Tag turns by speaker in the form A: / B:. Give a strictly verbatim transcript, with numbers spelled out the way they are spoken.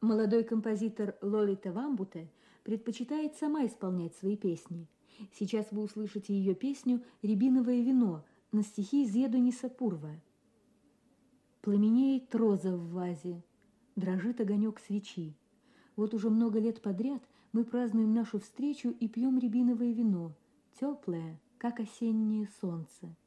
A: Молодой композитор Лолита Вамбуте предпочитает сама исполнять свои песни. Сейчас вы услышите ее песню «Рябиновое вино» на стихи Зедуниса Пурва. Пламенеет роза в вазе, дрожит огонек свечи. Вот уже много лет подряд мы празднуем нашу встречу и пьем рябиновое вино, теплое, как осеннее солнце.